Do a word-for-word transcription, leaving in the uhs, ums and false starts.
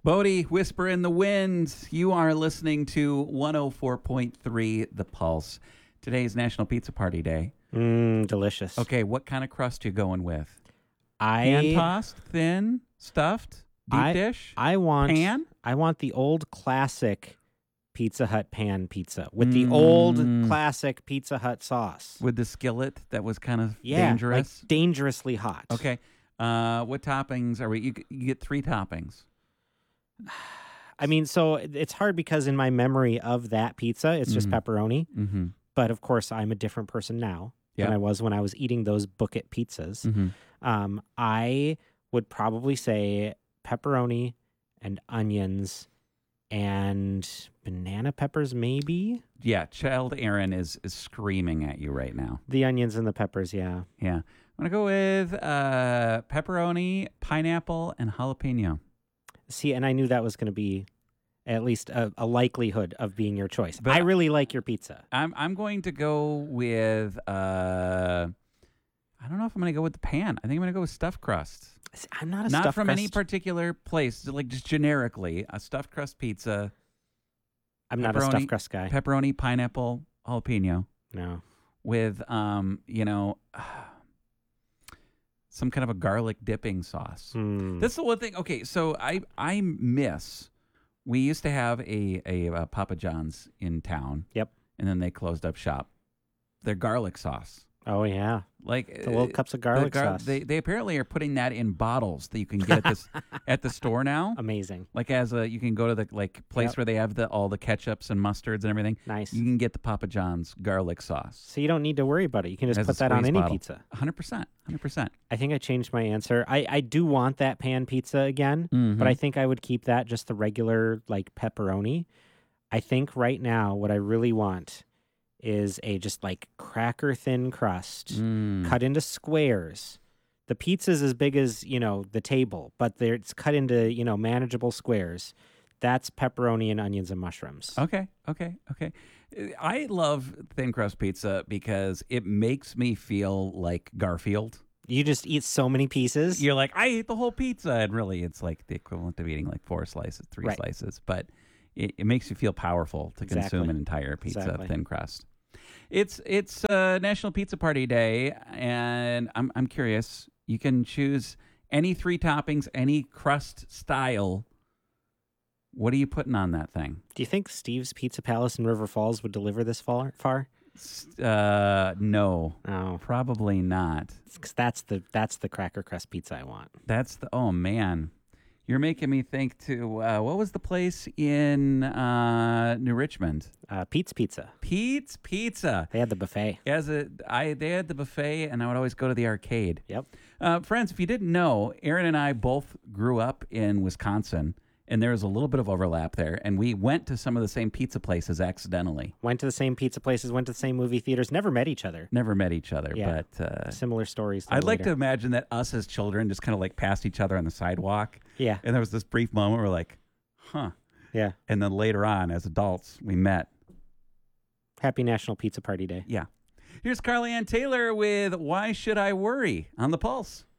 Bodie, Whisper in the Wind. You are listening to one oh four point three The Pulse. Today is National Pizza Party Day. Mmm, delicious. Okay, what kind of crust you going with? I Hand tossed, thin, stuffed, deep I, dish, I want pan? I want the old classic Pizza Hut pan pizza with the Mm. old classic Pizza Hut sauce. With the skillet that was kind of yeah, dangerous? like dangerously hot. Okay. Uh, what toppings are we? You, you get three toppings. I mean, so it's hard because in my memory of that pizza, it's just Mhm. pepperoni. Mm-hmm. But of course, I'm a different person now Yep. than I was when I was eating those Book It pizzas. Mm-hmm. Um, I would probably say pepperoni and onions and banana peppers, maybe. Yeah, child Aaron is, is screaming at you right now. The onions and the peppers, yeah. Yeah. I'm going to go with uh, pepperoni, pineapple, and jalapeno. See, and I knew that was going to be at least a, a likelihood of being your choice. But I really like your pizza. I'm I'm going to go with, uh, I don't know if I'm going to go with the pan. I think I'm going to go with stuffed crust. See, I'm not a Not stuffed from crust. any particular place, like just generically, a stuffed crust pizza, I'm not a pepperoni- stuffed crust guy. pepperoni, pineapple, jalapeno, No. with, um, you know, some kind of a garlic dipping sauce. Hmm. That's the one thing. Okay, so I I miss. We used to have a a, uh Papa John's in town. Yep. And then they closed up shop. Their garlic sauce, Oh, yeah. like The little uh, cups of the garlic gar- sauce. They they apparently are putting that in bottles that you can get at this at the store now. Amazing. Like as a you can go to the like place Yep. where they have the all the ketchups and mustards and everything. Nice. You can get the Papa John's garlic sauce. So you don't need to worry about it. You can just As a put that on squeeze any bottle. pizza. one hundred percent. one hundred percent. I think I changed my answer. I, I do want that pan pizza again, but I think I would keep that just the regular, like, pepperoni. I think right now what I really want is a just, like, cracker thin crust, Mm. cut into squares. The pizza's as big as, you know, the table, but they're, it's cut into, you know, manageable squares. That's pepperoni and onions and mushrooms. Okay, okay, okay. Uh, I love thin crust pizza because it makes me feel like Garfield. You just eat so many pieces. You're like, I ate the whole pizza, and really, it's like the equivalent of eating like four slices, three Right. slices. But it, it makes you feel powerful to consume Exactly. an entire pizza Exactly. of thin crust. It's it's uh, National Pizza Party Day, and I'm I'm curious. You can choose any three toppings, any crust style. What are you putting on that thing? Do you think Steve's Pizza Palace in River Falls would deliver this far? far? S- Uh, no, No, probably not. because that's the that's the cracker crust pizza I want. That's the oh man, you're making me think to uh, what was the place in uh, New Richmond? Uh, Pete's Pizza. Pete's Pizza. They had the buffet. As a I they had the buffet, and I would always go to the arcade. Yep. Uh, friends, if you didn't know, Aaron and I both grew up in Wisconsin, and there was a little bit of overlap there, and we went to some of the same pizza places accidentally. Went to the same pizza places. Went to the same movie theaters. Never met each other. Never met each other, Yeah. but uh, Similar stories. I'd like to later. imagine that us as children just kind of like passed each other on the sidewalk. Yeah. And there was this brief moment where we're like, huh. Yeah. And then later on, as adults, we met. Happy National Pizza Party Day. Yeah. Here's Carly Ann Taylor with Why Should I Worry on The Pulse.